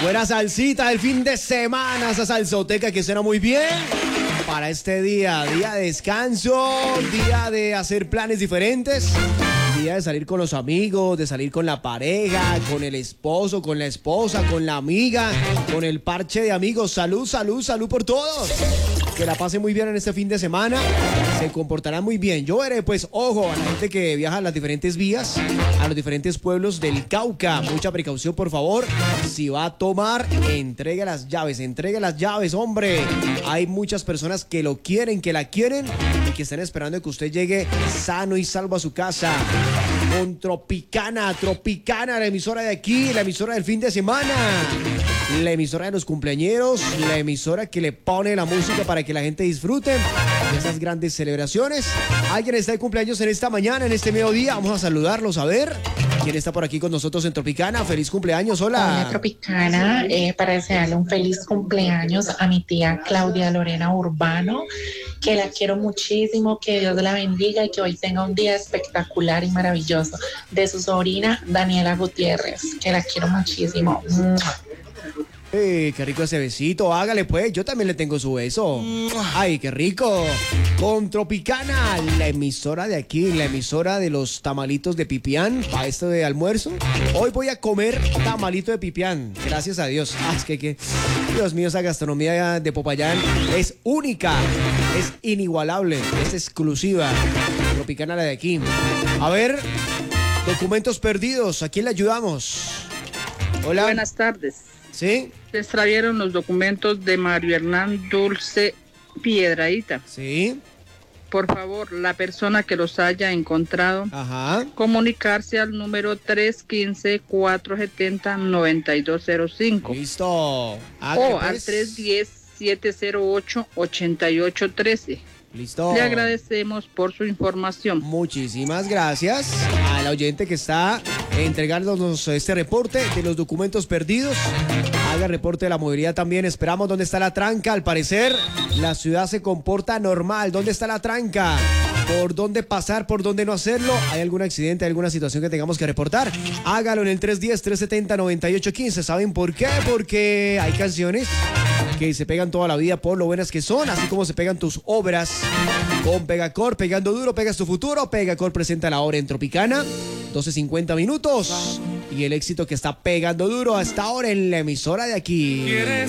Buena salsita del fin de semana, esa salsoteca que suena muy bien para este día de descanso, día de hacer planes diferentes, día de salir con los amigos, de salir con la pareja, con el esposo, con la esposa, con la amiga, con el parche de amigos. Salud, salud, salud por todos. Que la pase muy bien en este fin de semana, se comportará muy bien. Yo veré, pues, ojo, a la gente que viaja a las diferentes vías, a los diferentes pueblos del Cauca. Mucha precaución, por favor. Si va a tomar, entregue las llaves, hombre. Hay muchas personas que lo quieren, que la quieren y que están esperando que usted llegue sano y salvo a su casa. Con Tropicana, la emisora de aquí, la emisora del fin de semana. La emisora de los cumpleañeros, la emisora que le pone la música para que la gente disfrute de esas grandes celebraciones. Alguien está de cumpleaños en esta mañana, en este mediodía. Vamos a saludarlos, a ver quién está por aquí con nosotros en Tropicana. Feliz cumpleaños, hola. Hola Tropicana, para desearle un feliz cumpleaños a mi tía Claudia Lorena Urbano, que la quiero muchísimo, que Dios la bendiga y que hoy tenga un día espectacular y maravilloso. De su sobrina Daniela Gutiérrez, que la quiero muchísimo. Qué rico ese besito, hágale pues, yo también le tengo su beso. Ay, qué rico. Con Tropicana, la emisora de aquí, la emisora de los tamalitos de pipián, para esto de almuerzo. Hoy voy a comer tamalito de pipián, gracias a Dios. Es que Dios mío, esa gastronomía de Popayán es única, es inigualable, es exclusiva. Tropicana, la de aquí. A ver, documentos perdidos, ¿a quién le ayudamos? Hola. Buenas tardes. ¿Sí? Se extraviaron los documentos de Mario Hernán Dulce Piedradita. Sí. Por favor, la persona que los haya encontrado, comunicarse al número 315-470-9205. Listo. O al 310-708-8813. Listo. Le agradecemos por su información. Muchísimas gracias al oyente que está entregándonos este reporte de los documentos perdidos. Haga reporte de la movilidad también. Esperamos dónde está la tranca. Al parecer, la ciudad se comporta normal. ¿Dónde está la tranca? ¿Por dónde pasar? ¿Por dónde no hacerlo? ¿Hay algún accidente, alguna situación que tengamos que reportar? Hágalo en el 310-370-9815. ¿Saben por qué? Porque hay canciones que se pegan toda la vida por lo buenas que son, así como se pegan tus obras con Pegacor, pegando duro, pegas tu futuro. Pegacor presenta la hora en Tropicana, 12:50 minutos, y el éxito que está pegando duro hasta ahora en la emisora de aquí.